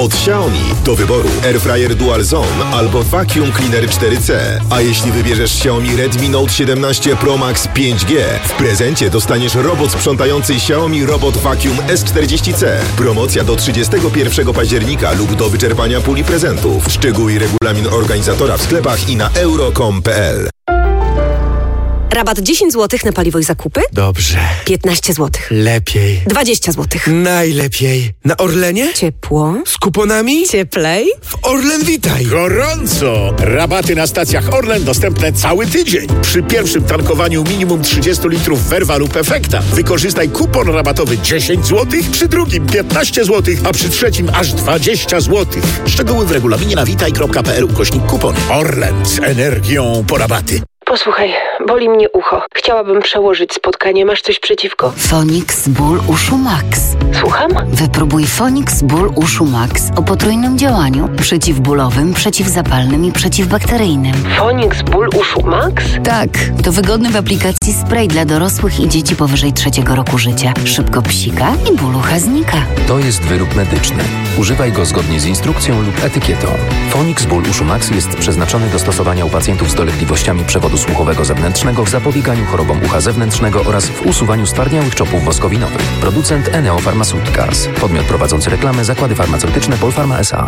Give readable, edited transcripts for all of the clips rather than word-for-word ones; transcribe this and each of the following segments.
Od Xiaomi do wyboru Airfryer Dual Zone albo Vacuum Cleaner 4C. A jeśli wybierzesz Xiaomi Redmi Note 17 Pro Max 5G, w prezencie dostaniesz robot sprzątający Xiaomi Robot Vacuum S40C. Promocja do 31 października lub do wyczerpania puli prezentów. Szczegóły i regulamin organizatora w sklepach i na euro.com.pl. Rabat 10 zł na paliwo i zakupy? Dobrze. 15 zł. Lepiej. 20 zł. Najlepiej. Na Orlenie? Ciepło. Z kuponami? Cieplej. W Orlen Witaj. Gorąco! Rabaty na stacjach Orlen dostępne cały tydzień. Przy pierwszym tankowaniu minimum 30 litrów Verva lub Efekta wykorzystaj kupon rabatowy 10 zł, przy drugim 15 zł, a przy trzecim aż 20 zł. Szczegóły w regulaminie na witaj.pl/kupon. Orlen z energią po rabaty. Posłuchaj, boli mnie ucho. Chciałabym przełożyć spotkanie. Masz coś przeciwko? Fonix Ból Uszu Max. Słucham? Wypróbuj Fonix Ból Uszu Max o potrójnym działaniu: przeciwbólowym, przeciwzapalnym i przeciwbakteryjnym. Fonix Ból Uszu Max? Tak, to wygodny w aplikacji spray dla dorosłych i dzieci powyżej 3 roku życia. Szybko psika i ból ucha znika. To jest wyrób medyczny. Używaj go zgodnie z instrukcją lub etykietą. Fonix Ból Uszu Max jest przeznaczony do stosowania u pacjentów z dolegliwościami przewodu słuchowego zewnętrznego w zapobieganiu chorobom ucha zewnętrznego oraz w usuwaniu stwardniałych czopów woskowinowych. Producent Eneo Pharmaceuticals. Podmiot prowadzący reklamę: Zakłady Farmaceutyczne Polpharma S.A.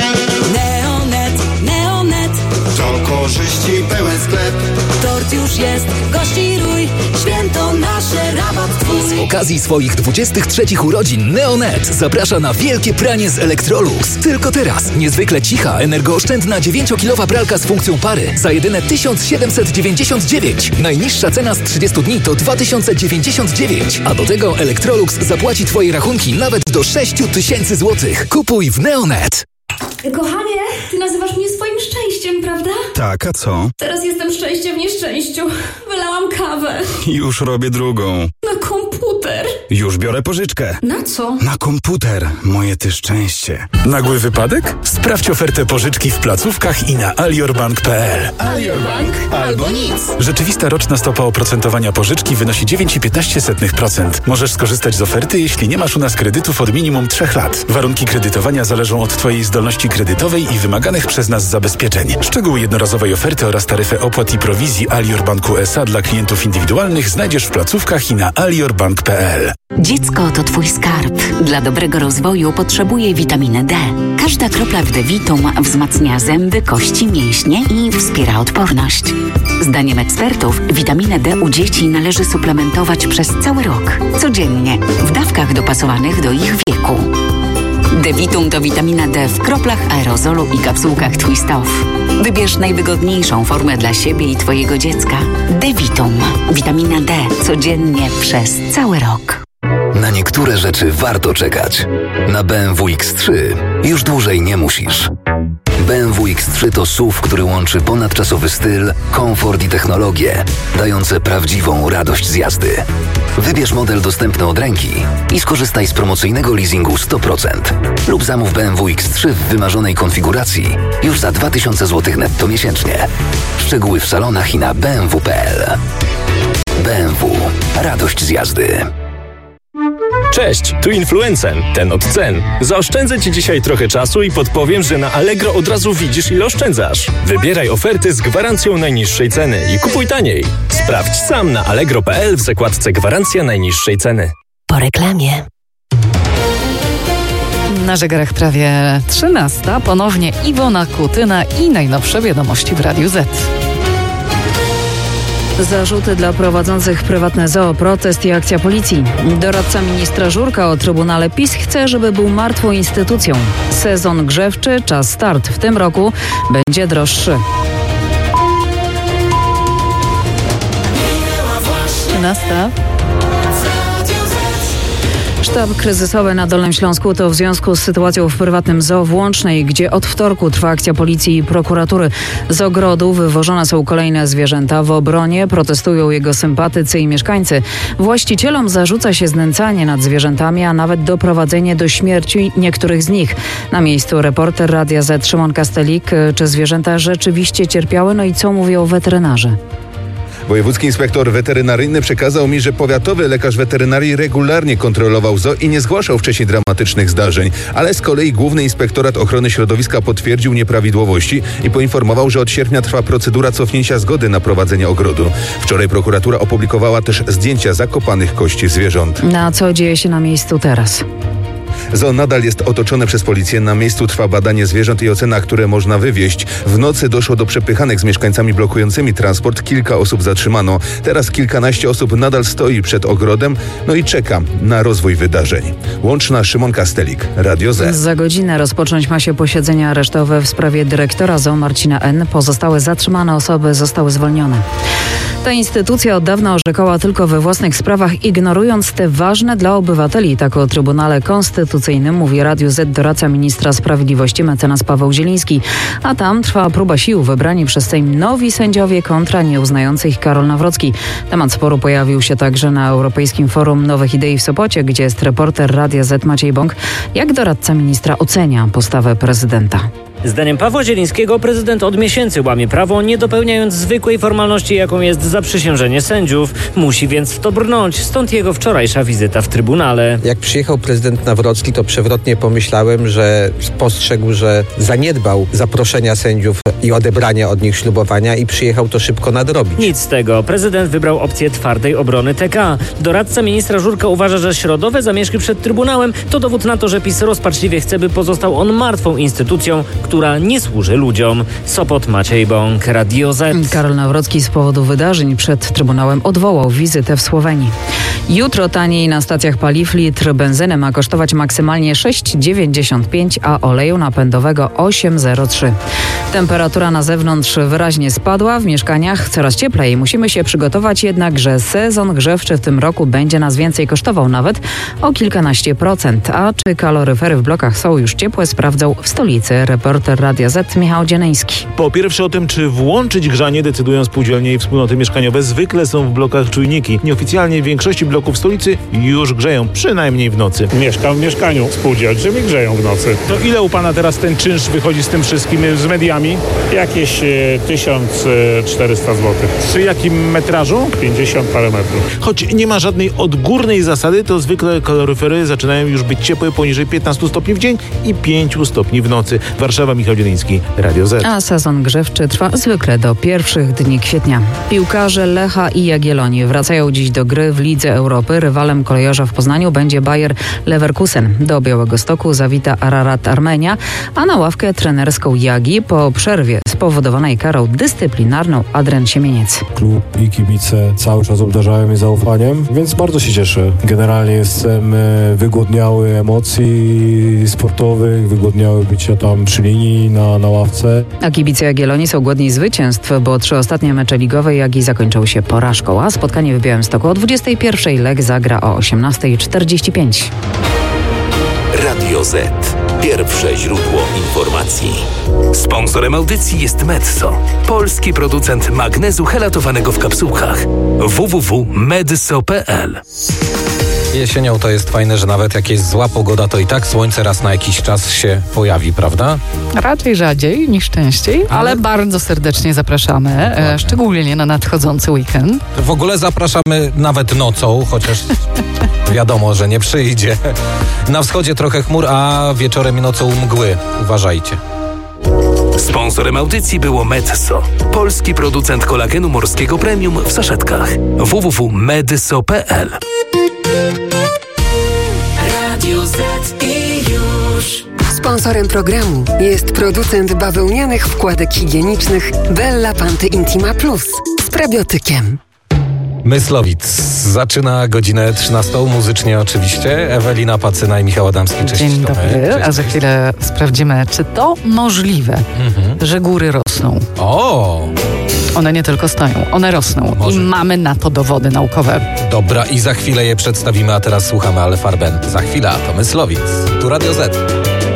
Neonet. To korzyści pełen sklep. Tort już jest, gości rój. Święto nasze, rabat twój. Z okazji swoich 23 urodzin Neonet zaprasza na wielkie pranie z Electrolux. Tylko teraz niezwykle cicha, energooszczędna 9-kilowa pralka z funkcją pary za jedyne 1799. Najniższa cena z 30 dni to 2099. A do tego Electrolux zapłaci Twoje rachunki nawet do 6000 zł. Kupuj w Neonet. Kochanie, ty nazywasz mnie swoim szczęściem, prawda? Tak, a co? Teraz jestem szczęście w nieszczęściu. Wylałam kawę. Już robię drugą. Na komputer. Już biorę pożyczkę. Na co? Na komputer, moje ty szczęście. Nagły wypadek? Sprawdź ofertę pożyczki w placówkach i na aliorbank.pl. Alior Bank albo nic. Rzeczywista roczna stopa oprocentowania pożyczki wynosi 9,15%. Możesz skorzystać z oferty, jeśli nie masz u nas kredytów od minimum 3 lat. Warunki kredytowania zależą od Twojej zdolności kredytowej i wymaganych przez nas zabezpieczeń. Szczegóły jednorazowej oferty oraz taryfę opłat i prowizji Alior Banku S.A. dla klientów indywidualnych znajdziesz w placówkach i na aliorbank.pl. Dziecko to Twój skarb. Dla dobrego rozwoju potrzebuje witaminy D. Każda kropla w D-Vitum wzmacnia zęby, kości, mięśnie i wspiera odporność. Zdaniem ekspertów witaminę D u dzieci należy suplementować przez cały rok. Codziennie, w dawkach dopasowanych do ich wieku. D-Vitum to witamina D w kroplach, aerozolu i kapsułkach Twist Off. Wybierz najwygodniejszą formę dla siebie i Twojego dziecka. D-Vitum. Witamina D codziennie przez cały rok. Na niektóre rzeczy warto czekać. Na BMW X3 już dłużej nie musisz. BMW X3 to SUV, który łączy ponadczasowy styl, komfort i technologię, dające prawdziwą radość z jazdy. Wybierz model dostępny od ręki i skorzystaj z promocyjnego leasingu 100%. Lub zamów BMW X3 w wymarzonej konfiguracji już za 2000 zł netto miesięcznie. Szczegóły w salonach i na bmw.pl. BMW. Radość z jazdy. Cześć, tu Influencen, ten od cen. Zaoszczędzę Ci dzisiaj trochę czasu i podpowiem, że na Allegro od razu widzisz, ile oszczędzasz. Wybieraj oferty z gwarancją najniższej ceny i kupuj taniej. Sprawdź sam na allegro.pl w zakładce Gwarancja najniższej ceny. Po reklamie. Na zegarach prawie 13. Ponownie Iwona Kutyna i najnowsze wiadomości w Radiu Z. Zarzuty dla prowadzących prywatne zoo, protest i akcja policji. Doradca ministra Żurka o Trybunale PiS chce, żeby był martwą instytucją. Sezon grzewczy, czas start. W tym roku będzie droższy. 13. Sztab kryzysowy na Dolnym Śląsku to w związku z sytuacją w prywatnym zoo w Łącznej, gdzie od wtorku trwa akcja policji i prokuratury. Z ogrodu wywożone są kolejne zwierzęta. W obronie protestują jego sympatycy i mieszkańcy. Właścicielom zarzuca się znęcanie nad zwierzętami, a nawet doprowadzenie do śmierci niektórych z nich. Na miejscu reporter Radia Z Szymon Kastelik. Czy zwierzęta rzeczywiście cierpiały? No i co mówią weterynarze? Wojewódzki inspektor weterynaryjny przekazał mi, że powiatowy lekarz weterynarii regularnie kontrolował zoo i nie zgłaszał wcześniej dramatycznych zdarzeń, ale z kolei Główny Inspektorat Ochrony Środowiska potwierdził nieprawidłowości i poinformował, że od sierpnia trwa procedura cofnięcia zgody na prowadzenie ogrodu. Wczoraj prokuratura opublikowała też zdjęcia zakopanych kości zwierząt. Na co dzieje się na miejscu teraz? Zoo nadal jest otoczone przez policję. Na miejscu trwa badanie zwierząt i ocena, które można wywieźć. W nocy doszło do przepychanek z mieszkańcami blokującymi transport. Kilka osób zatrzymano. Teraz kilkanaście osób nadal stoi przed ogrodem, i czeka na rozwój wydarzeń. Łączna Szymon Kastelik, Radio Z. Za godzinę rozpocząć ma się posiedzenie aresztowe w sprawie dyrektora zoo Marcina N. Pozostałe zatrzymane osoby zostały zwolnione. Ta instytucja od dawna orzekała tylko we własnych sprawach, ignorując te ważne dla obywateli. Tak o Trybunale Konstytucyjnym mówi Radiu Z doradca ministra sprawiedliwości mecenas Paweł Zieliński. A tam trwa próba sił, wybrani przez Sejm nowi sędziowie kontra nieuznający ich Karol Nawrocki. Temat sporu pojawił się także na Europejskim Forum Nowych Idei w Sopocie, gdzie jest reporter Radia Z Maciej Bąk. Jak doradca ministra ocenia postawę prezydenta? Zdaniem Pawła Zielińskiego prezydent od miesięcy łamie prawo, nie dopełniając zwykłej formalności, jaką jest zaprzysiężenie sędziów. Musi więc w to brnąć, stąd jego wczorajsza wizyta w Trybunale. Jak przyjechał prezydent Nawrocki, to przewrotnie pomyślałem, że spostrzegł, że zaniedbał zaproszenia sędziów i odebrania od nich ślubowania i przyjechał to szybko nadrobić. Nic z tego. Prezydent wybrał opcję twardej obrony TK. Doradca ministra Żurka uważa, że środowe zamieszki przed Trybunałem to dowód na to, że PiS rozpaczliwie chce, by pozostał on martwą instytucją, która nie służy ludziom. Sopot, Maciej Bąk, Radio Z. Karol Nawrocki z powodu wydarzeń przed Trybunałem odwołał wizytę w Słowenii. Jutro taniej na stacjach paliw litr benzyny ma kosztować maksymalnie 6,95, a oleju napędowego 8,03. Temperatura na zewnątrz wyraźnie spadła, w mieszkaniach coraz cieplej. Musimy się przygotować jednak, że sezon grzewczy w tym roku będzie nas więcej kosztował, nawet o kilkanaście procent. A czy kaloryfery w blokach są już ciepłe, sprawdzał w stolicy reporter Radia Z Michał Dzieleński. Po pierwsze o tym, czy włączyć grzanie, decydują spółdzielnie i wspólnoty mieszkaniowe. Zwykle są w blokach czujniki. Nieoficjalnie w większości bloków w stolicy już grzeją, przynajmniej w nocy. Mieszkam w mieszkaniu spółdzielczym i grzeją w nocy. To ile u pana teraz ten czynsz wychodzi z tym wszystkim, z mediami? Jakieś 1400 zł. Przy jakim metrażu? 50 parę metrów. Choć nie ma żadnej odgórnej zasady, to zwykle kaloryfery zaczynają już być ciepłe poniżej 15 stopni w dzień i 5 stopni w nocy. Warszawa, Michał Dzieliński, Radio Z. A sezon grzewczy trwa zwykle do pierwszych dni kwietnia. Piłkarze Lecha i Jagiellonii wracają dziś do gry w Lidze Europy. Rywalem kolejorza w Poznaniu będzie Bayer Leverkusen. Do Białegostoku zawita Ararat Armenia, a na ławkę trenerską Jagi po przerwie spowodowanej karą dyscyplinarną Adrian Siemieniec. Klub i kibice cały czas obdarzają mnie zaufaniem, więc bardzo się cieszę. Generalnie jestem wygłodniały emocji sportowych, wygłodniały bycia tam przy linii, na ławce. A kibice Jagiellonii są głodni zwycięstw, bo 3 ostatnie mecze ligowe Jagi zakończyły się porażką, a spotkanie w Białymstoku o 21:00 Lech zagra o 18:45. Radio Z. Pierwsze źródło informacji. Sponsorem audycji jest Medzo, polski producent magnezu helatowanego w kapsułkach. www.medzo.pl. Jesienią to jest fajne, że nawet jak jest zła pogoda, to i tak słońce raz na jakiś czas się pojawi, prawda? Raczej rzadziej niż częściej, ale bardzo serdecznie zapraszamy, szczególnie na nadchodzący weekend. W ogóle zapraszamy nawet nocą, chociaż wiadomo, że nie przyjdzie. Na wschodzie trochę chmur, a wieczorem i nocą mgły. Uważajcie. Sponsorem audycji było Medzo, polski producent kolagenu morskiego premium w saszetkach. www.medzo.pl. Radio Z i już. Sponsorem programu jest producent bawełnianych wkładek higienicznych Bella Panty Intima Plus z prebiotykiem. Myslowic zaczyna godzinę 13, muzycznie oczywiście. Ewelina Pacyna i Michał Adamski. Cześć. Dzień dobry, cześć. A za chwilę sprawdzimy, czy to możliwe, że góry rosną. O! One nie tylko stoją, one rosną. Może. I mamy na to dowody naukowe. Dobra, i za chwilę je przedstawimy, a teraz słuchamy Ale Farben. Za chwilę, to Myslowic. Tu Radio Z.